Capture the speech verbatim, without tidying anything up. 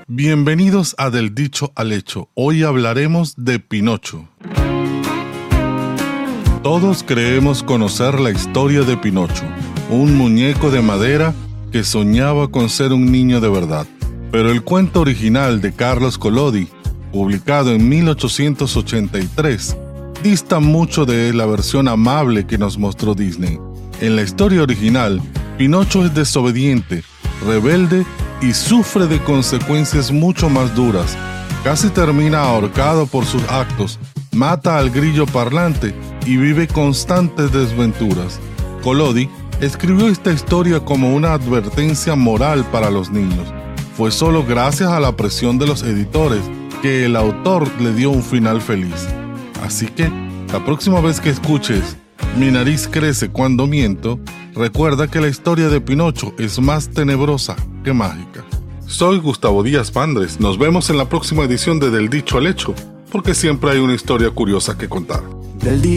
Bienvenidos a Del Dicho al Hecho. Hoy hablaremos de Pinocho. Todos creemos conocer la historia de Pinocho, un muñeco de madera que soñaba con ser un niño de verdad. Pero el cuento original de Carlos Collodi, publicado en mil ochocientos ochenta y tres, dista mucho de la versión amable que nos mostró Disney. En la historia original, Pinocho es desobediente, rebelde y sufre de consecuencias mucho más duras. Casi termina ahorcado por sus actos, mata al grillo parlante y vive constantes desventuras. Collodi escribió esta historia como una advertencia moral para los niños. Fue solo gracias a la presión de los editores que el autor le dio un final feliz. Así que, la próxima vez que escuches "Mi nariz crece cuando miento", recuerda que la historia de Pinocho es más tenebrosa que mágica. Soy Gustavo Díaz Pandres. Nos vemos en la próxima edición de Del Dicho al Hecho, porque siempre hay una historia curiosa que contar. Del dicho